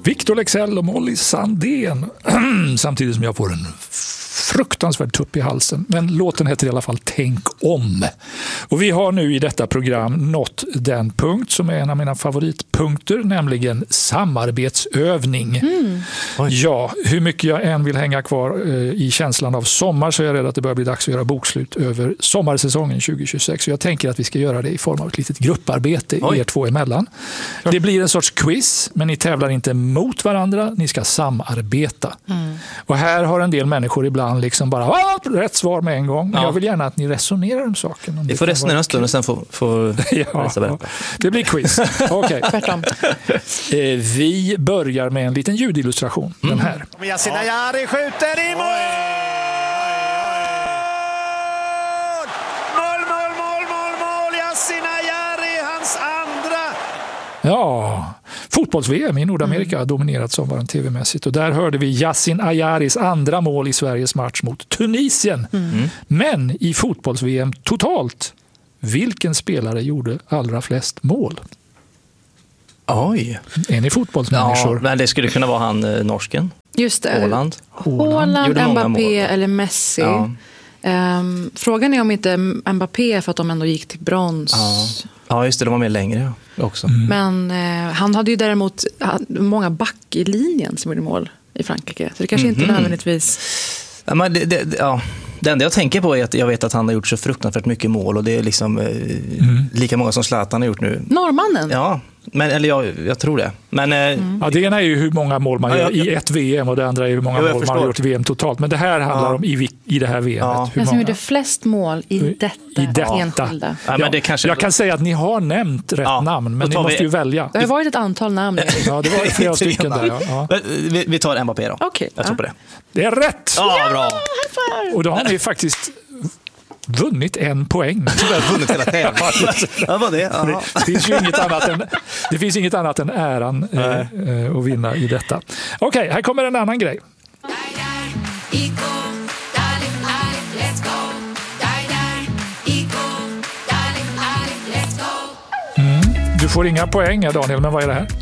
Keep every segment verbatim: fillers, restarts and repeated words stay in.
Victor Leksell och Molly Sandén. Samtidigt som jag får en fruktansvärd tupp i halsen. Men låten heter i alla fall Tänk om. Och vi har nu i detta program nått den punkt som är en av mina favoritpunkter, nämligen samarbetsövning. Mm. Ja, hur mycket jag än vill hänga kvar eh, i känslan av sommar, så är jag rädd att det börjar bli dags att göra bokslut över sommarsäsongen tjugo tjugosex. Så jag tänker att vi ska göra det i form av ett litet grupparbete Oj. er två emellan. Det blir en sorts quiz, men ni tävlar inte mot varandra, ni ska samarbeta. Mm. Och här har en del människor ibland liksom bara ah, rätt svar med en gång. Men ja. jag vill gärna att ni resonerar om saken. Om vi får resonera en stund och sen får, får ja, ja, det blir quiz. Okej. Okay. Vi börjar med en liten ljudillustration. Mm. Den här. Yasin Ayari skjuter i mål! Mål, mål, mål, mål, mål! Yasin Ayari, hans andra! Ja, fotbolls-V M i Nordamerika har dominerat sommaren tv-mässigt. Och där hörde vi Yasin Ayaris andra mål i Sveriges match mot Tunisien. Mm. Men i fotbolls-V M totalt, vilken spelare gjorde allra flest mål? Oj. Är ni fotbollsmänniskor? Ja, men det skulle kunna vara han eh, norsken. Just det. Håland. Håland, Mbappé eller Messi. Ja. Um, frågan är om inte Mbappé, för att de ändå gick till brons. Ja, ja just det, de var med längre också. Mm. Men uh, han hade ju däremot många back i linjen som gjorde mål i Frankrike. Så det kanske mm-hmm. inte nödvändigtvis... Ja, men det, det, ja. Det enda jag tänker på är att jag vet att han har gjort så fruktansvärt mycket mål, och det är liksom eh, mm. lika många som Zlatan har gjort nu. Norrmannen? Ja, men, eller jag, jag tror det. Men, eh, mm. ja, det ena är ju hur många mål man ja, gör jag, i ett V M, och det andra är hur många ja, mål man har gjort i V M totalt. Men det här handlar ja. om i, i det här V M. Ja. Den som gjorde flest mål i detta, I detta. enskilda. Ja, men det kanske... Jag kan säga att ni har nämnt rätt ja. namn, men ni måste vi... ju välja. Det har varit ett antal namn. Ja, det var flera stycken där. Ja. Ja. Vi, vi tar Mbappé då. Okay. Jag tror på det. Det är rätt! Ja, bra! Och då har ni faktiskt vunnit en poäng. Jag har vunnit hela tävlingen. Ja, vad det? Ja. Det finns ju inget annat än, det finns inget annat än äran eh, eh, att vinna i detta. Okej, okay, här kommer en annan grej. Mm, du får inga poäng, Daniel, men vad är det här?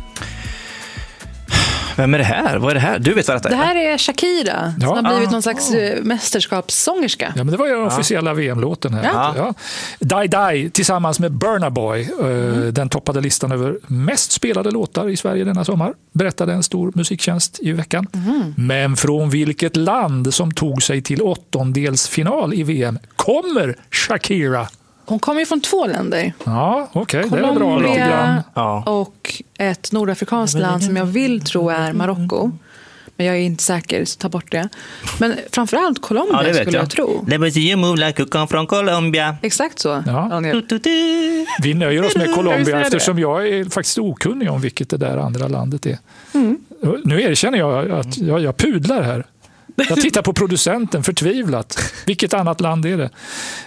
Vem är det här? Vad är det här? Du vet vad det är. Det här är Shakira, ja. som har blivit ah, någon slags ah. mästerskapssångerska. Ja, men det var ju den officiella V M-låten här. Ja. Ja. Die Die tillsammans med Burna Boy. Mm. Den toppade listan över mest spelade låtar i Sverige denna sommar. Berättade en stor musiktjänst i veckan. Mm. Men från vilket land som tog sig till åttondelsfinal i V M kommer Shakira? Hon kommer ju från två länder. Ja, okej. Okay. Det är bra. Colombia och ett nordafrikanskt land som jag vill tro är Marocko. Men jag är inte säker, så ta bort det. Men framförallt Colombia ja, skulle jag, jag tro. Det was you move like you come from Colombia. Exakt så. Ja. Vi nöjer oss med Colombia eftersom jag är faktiskt okunnig om vilket det där andra landet är. Mm. Nu erkänner jag att jag, jag pudlar här. Jag tittar på producenten förtvivlat. Vilket annat land är det?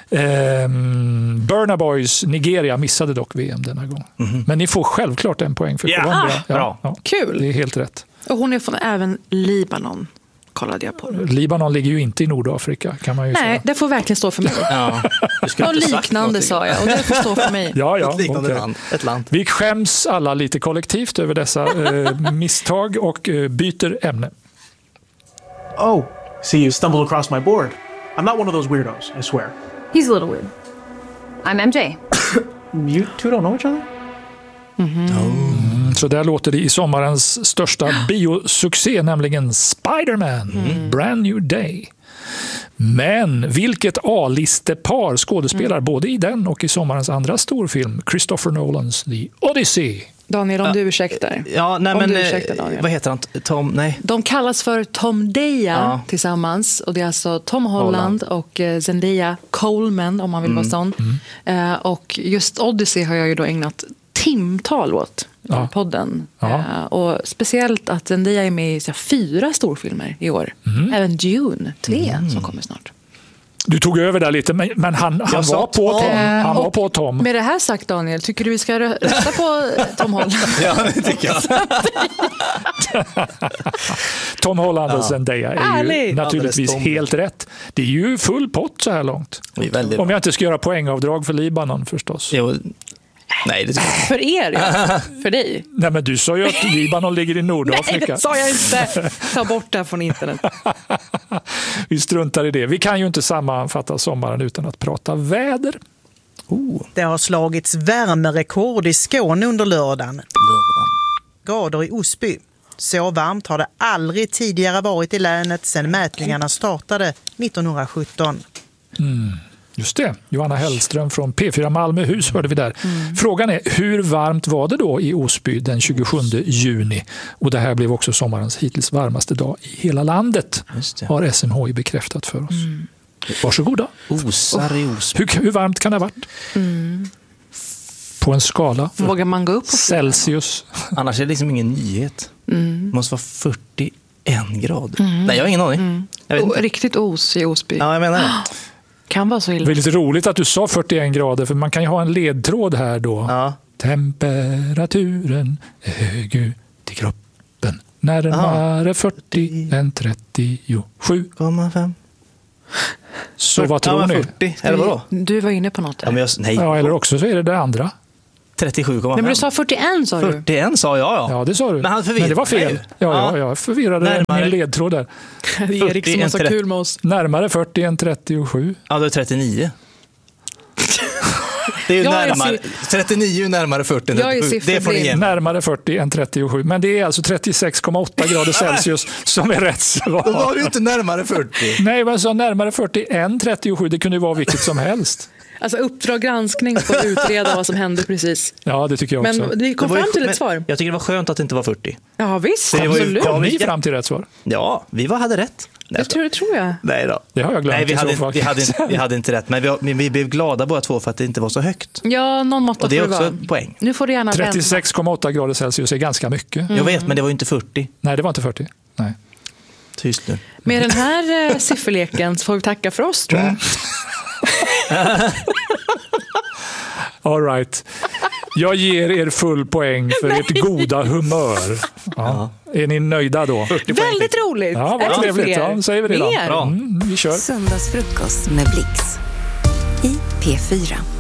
Ehm, Burna Boys Nigeria missade dock V M denna gång. Mm-hmm. Men ni får självklart en poäng för yeah. Colombia. Ja, ja, kul. Det är helt rätt. Och hon är från även Libanon. Kollade jag på det. Libanon ligger ju inte i Nordafrika, kan man ju Nej, säga. det får verkligen stå för mig. Ja, och liknande sa jag, och det får stå för mig. Ja, ja, ett liknande okay. land. Ett land. Vi skäms alla lite kollektivt över dessa eh, misstag och eh, byter ämne. Oh, see, you stumbled across my board. I'm not one of those weirdos, I swear. He's a little weird. I'm M J. You two don't know each other? Mm-hmm. Mm, så där låter det i sommarens största biosuccé, nämligen Spider-Man, mm. Brand New Day. Men vilket A-listepar skådespelar mm. både i den och i sommarens andra storfilm, Christopher Nolans The Odyssey? Daniel, om ja, du ursäktar. Ja, nej, om men, du ursäktar, Daniel. Vad heter han? Tom? Nej. De kallas för Tom Deya ja. tillsammans. Och det är alltså Tom Holland, Holland. och Zendaya Coleman, om man vill mm. vara sån. Mm. Uh, och just Odyssey har jag ju då ägnat timtal åt i ja. podden. Ja. Uh, och speciellt att Zendaya är med i så här, fyra storfilmer i år. Mm. Även Dune tre mm. som kommer snart. Du tog över där lite, men, men han, han, var på Tom. han var på Tom. Med det här sagt, Daniel, tycker du vi ska rösta på Tom Holland? Ja, det tycker jag. Tom Holland och Zendaya är Ärlig. ju naturligtvis helt rätt. Det är ju full pott så här långt. Om jag inte ska göra poängavdrag för Libanon förstås. Jo. Nej, det tycker jag. För er, ja. För dig. Nej, men du sa ju att Libanon ligger i Nordafrika. Nej, det sa jag inte. Ta bort det från internet. Vi struntar i det. Vi kan ju inte sammanfatta sommaren utan att prata väder. Oh. Det har slagits värmerekord i Skåne under lördagen. Grader i Osby. Så varmt har det aldrig tidigare varit i länet sedan mätningarna startade nittonhundrasjutton. Mm. Just det, Johanna Hellström från P fyra Malmöhus hörde vi där. Mm. Frågan är, hur varmt var det då i Osby den tjugosjunde juni? Och det här blev också sommarens hittills varmaste dag i hela landet, har S M H I bekräftat för oss. Mm. Varsågoda. Osar i Osby. Hur, hur varmt kan det ha varit? Mm. På en skala. Vågar man gå upp på Celsius. Annars är det liksom ingen nyhet. Mm. Det måste vara fyrtioen grader. Mm. Nej, jag har ingen aning. Mm. Jag vet inte. Riktigt os i Osby. Ja, jag menar det. Kan vara så illa. Det är lite roligt att du sa fyrtioen grader, för man kan ju ha en ledtråd här då. Ja. Temperaturen är hög ut i kroppen. Närmare fyrtio än trettiosju komma fem. Så vad tror ja, ni? fyrtio, eller vadå? Du var inne på något. Ja, men jag, nej. Ja, eller också så är det det andra. trettiosju komma fem. Men du sa fyrtioen, sa du? fyrtioen sa jag, ja. Ja, det sa du. Men, han men det var fel. Ja, ja, jag förvirrade närmare. min ledtråd där. Det är Erik som har så kul med oss. Närmare fyrtio än trettiosju. Ja, det är trettionio. Det är ju närmare, trettionio är närmare fyrtio än trettiosju. Det får ni igen. Närmare fyrtio än trettiosju. Men det är alltså trettiosex komma åtta grader Celsius som är rätt svar. Då var det ju inte närmare fyrtio. Nej, men så närmare fyrtio än trettiosju. Det kunde ju vara vilket som helst. Alltså Uppdrag granskning för att utreda vad som hände precis. Ja, det tycker jag också. Men vi kom fram till ett svar. Jag tycker det var skönt att det inte var fyrtio. Ja, visst. Det absolut. Kom ni fram till rätt svar? Ja, vi var, hade rätt. Det tror, det tror jag. Nej då. Det har jag glömt. Nej, vi, hade, i så fall. vi, hade inte, vi hade inte rätt. Men vi, men vi blev glada båda två för att det inte var så högt. Ja, någon måtta. Och det är också en poäng. Nu får du gärna trettiosex komma åtta grader Celsius är ganska mycket. Mm. Jag vet, men det var ju inte fyrtio. Nej, det var inte fyrtio. Nej. Tyst nu. Med den här eh, sifferleken så får vi tacka för oss, tror jag. All right. Jag ger er full poäng för ert goda humör. Ja. Är ni nöjda då? Väldigt roligt. Ja, vad trevligt. Ja, säger vi det då. Mer. Mm, vi kör. Söndagsfrukost med Blix i P fyra.